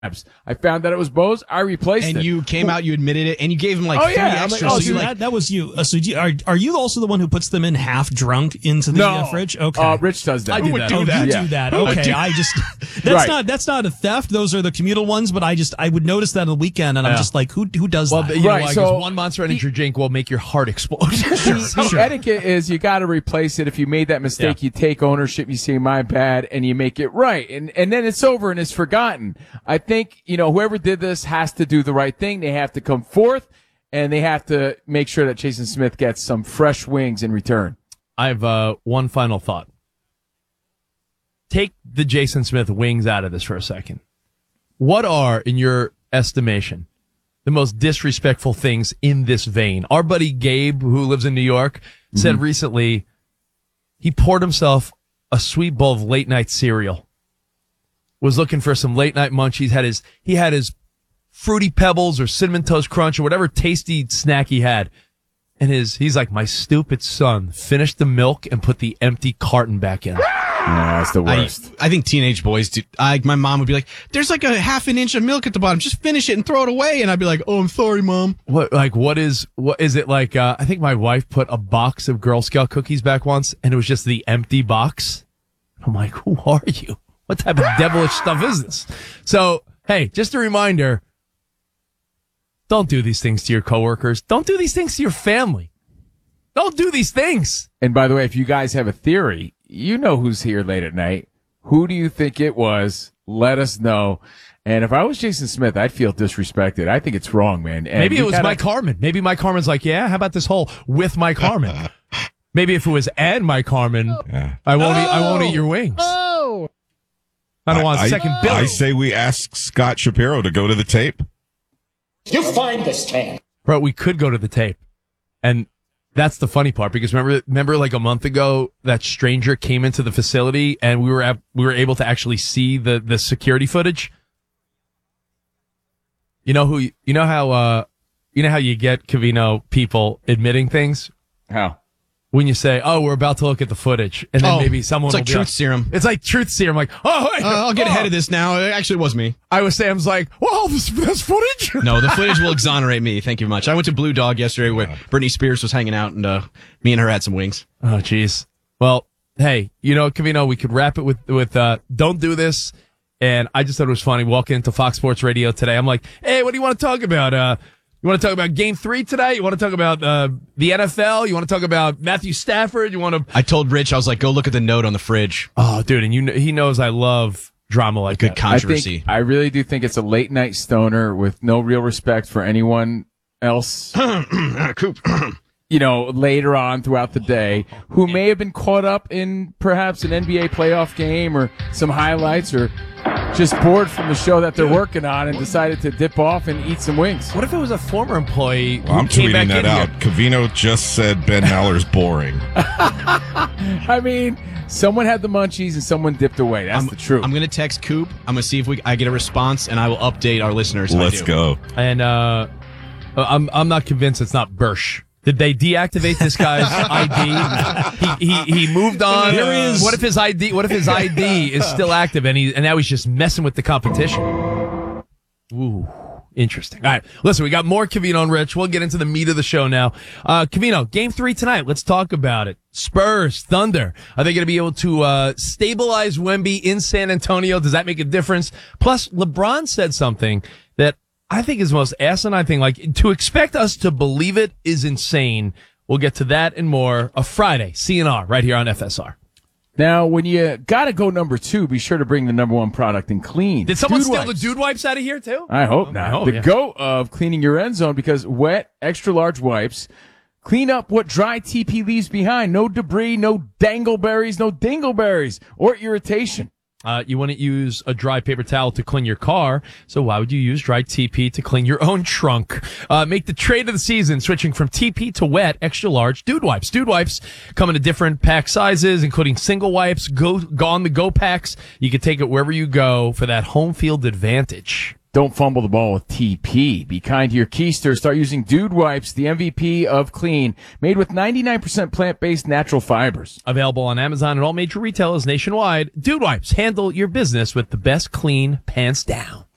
I found that it was Bose. I replaced it. And you came out, you admitted it, and you gave him like 3 extra. Like, so that was you. So are you also the one who puts them in half drunk into the fridge? Okay. Rich does that. I would do that. You do that. Okay. That's not a theft. Those are the communal ones, but I would notice that on the weekend, and I'm just like, who does that? So one Monster Energy drink will make your heart explode. The etiquette is you got to replace it. If you made that mistake, you take ownership, you say, my bad, and you make it right. And then it's over and it's forgotten. I think, whoever did this has to do the right thing. They have to come forth, and they have to make sure that Jason Smith gets some fresh wings in return. I have one final thought. Take the Jason Smith wings out of this for a second. What are, in your estimation, the most disrespectful things in this vein? Our buddy Gabe, who lives in New York, said recently he poured himself a sweet bowl of late night cereal. Was looking for some late night munchies. He had his Fruity Pebbles or Cinnamon Toast Crunch or whatever tasty snack he had. And he's like, my stupid son finished the milk and put the empty carton back in. That's the worst. I think teenage boys do. My mom would be like, there's like a half an inch of milk at the bottom. Just finish it and throw it away. And I'd be like, oh, I'm sorry, Mom. What is it like? I think my wife put a box of Girl Scout cookies back once, and it was just the empty box. I'm like, who are you? What type of devilish stuff is this? So, hey, just a reminder, don't do these things to your coworkers. Don't do these things to your family. Don't do these things. And by the way, if you guys have a theory, you know who's here late at night. Who do you think it was? Let us know. And if I was Jason Smith, I'd feel disrespected. I think it's wrong, man. And maybe it was Mike Harmon. Maybe Mike Harmon's like, yeah, how about this whole with Mike Harmon? Maybe if it was and Mike Harmon, I won't eat your wings. Oh. I don't want a second bill. I say we ask Scott Shapiro to go to the tape. You find this man. Bro, we could go to the tape. And that's the funny part, because remember like a month ago, that stranger came into the facility and we were able to actually see the security footage. You know how you get Covino people admitting things? How? When you say, oh, we're about to look at the footage, and then maybe someone it's like will truth serum. It's like truth serum. Like, wait, I'll get ahead of this now. Actually, it was me. Sam's like, well, this footage? No, the footage will exonerate me. Thank you very much. I went to Blue Dog yesterday where Britney Spears was hanging out, and me and her had some wings. Oh, jeez. Well, hey, Covino, we could wrap it with don't do this. And I just thought it was funny walking into Fox Sports Radio today. I'm like, hey, what do you want to talk about? You want to talk about Game 3 today? You want to talk about the NFL? You want to talk about Matthew Stafford? I told Rich, I was like, go look at the note on the fridge. Oh, dude, and he knows I love drama like good controversy. I really do think it's a late night stoner with no real respect for anyone else. Coop. Later on throughout the day, who may have been caught up in perhaps an NBA playoff game or some highlights, or just bored from the show that they're working on and decided to dip off and eat some wings. What if it was a former employee who I'm came tweeting back that out. Covino just said Ben Maller's boring. I mean, someone had the munchies and someone dipped away. That's the truth. I'm going to text Coop. I'm going to see if I get a response, and I will update our listeners. Let's go. And I'm not convinced it's not Bursch. Did they deactivate this guy's ID? He moved on. Here he is. What if his ID is still active and now he's just messing with the competition? Ooh, interesting. All right, listen, we got more Covino and Rich. We'll get into the meat of the show now. Covino, Game 3 tonight. Let's talk about it. Spurs, Thunder. Are they going to be able to stabilize Wemby in San Antonio? Does that make a difference? Plus, LeBron said something that I think is the most asinine thing. Like, to expect us to believe it is insane. We'll get to that and more. A Friday, CNR, right here on FSR. Now, when you gotta go number 2, be sure to bring the number 1 product in clean. Did someone steal the dude wipes out of here, too? I hope not. The GOAT of cleaning your end zone, because wet, extra large wipes clean up what dry TP leaves behind. No debris, no dangleberries, no dingleberries, or irritation. You wouldn't use a dry paper towel to clean your car, so why would you use dry TP to clean your own trunk? Make the trade of the season, switching from TP to wet, extra large Dude Wipes. Dude Wipes come in different pack sizes, including single wipes, on the go packs. You can take it wherever you go for that home field advantage. Don't fumble the ball with TP. Be kind to your keister. Start using Dude Wipes, the MVP of clean, made with 99% plant-based natural fibers. Available on Amazon and all major retailers nationwide. Dude Wipes, handle your business with the best clean, pants down.